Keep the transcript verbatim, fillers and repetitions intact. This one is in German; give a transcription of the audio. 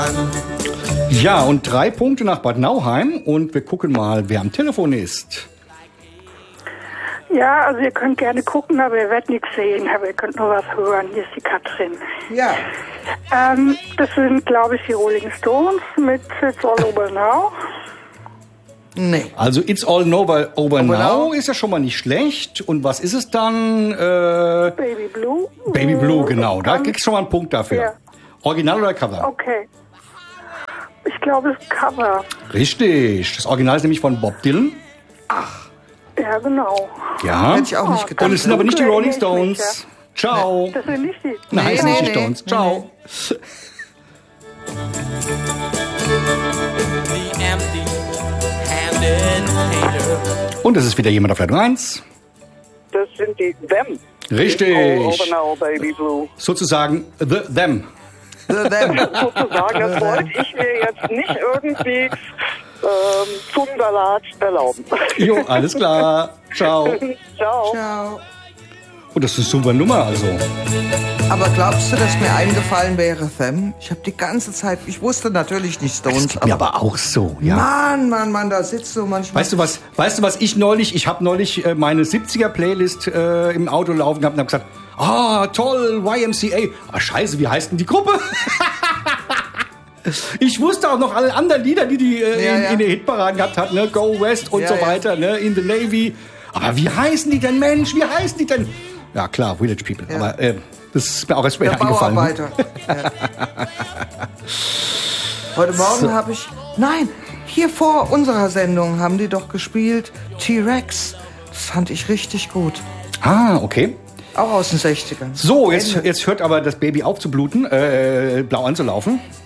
Ja, und drei Punkte nach Bad Nauheim. Und wir gucken mal, wer am Telefon ist. Ja, also ihr könnt gerne gucken, aber ihr werdet nichts sehen, aber ihr könnt nur was hören. Hier ist die Katrin. Ja. Ähm, das sind, glaube ich, die Rolling Stones mit It's All Over Now. Nee. Also It's All Over, over, over now, now ist ja schon mal nicht schlecht. Und was ist es dann? Äh, Baby Blue. Baby Blue, genau. Da kriegst du schon mal einen Punkt dafür. Ja. Original oder Cover? Okay. Ich glaube, es ist Cover. Richtig. Das Original ist nämlich von Bob Dylan. Ach. Ja, genau. Ja. Hätte ich auch nicht gedacht. Und es sind aber nicht die Okay, Rolling ich nicht, Stones. Ciao. Das sind nicht die. Nein, es sind Nee, nicht die nee, Stones. nee. Ciao. Und es ist wieder jemand auf Leitung eins. Das sind die Them. Richtig. All over now, Baby Blue. Sozusagen The Them. The Them. Sozusagen, das wollte ich mir jetzt nicht irgendwie ähm, zum Salat erlauben. Jo, alles klar. Ciao. Ciao. Ciao. Und das ist eine super Nummer, also. Aber glaubst du, dass mir eingefallen wäre, Them? Ich habe die ganze Zeit, ich wusste natürlich nicht Das Stones, geht mir aber auch so, ja. Mann, Mann, Mann, da sitzt du manchmal. Weißt du was, weißt du was ich neulich, ich habe neulich äh, meine siebziger-Playlist äh, im Auto laufen gehabt und habe gesagt, ah, toll, Y M C A. Aber scheiße, wie heißt denn die Gruppe? Ich wusste auch noch alle anderen Lieder, die die äh, Ja, in, ja. in der Hitparade gehabt hat, ne? Go West und Ja, so ja. weiter, ne? In the Navy. Aber wie heißen die denn, Mensch? Wie heißen die denn? Ja, klar, Village People. Ja. Aber äh, das ist mir auch erst später Der eingefallen. Bauarbeiter. Ja. Heute Morgen So. habe ich, nein, hier vor unserer Sendung haben die doch gespielt T-Rex. Das fand ich richtig gut. Ah, okay. Auch aus den sechzigern. So, jetzt, Ende. jetzt hört aber das Baby auf zu bluten, äh, blau anzulaufen.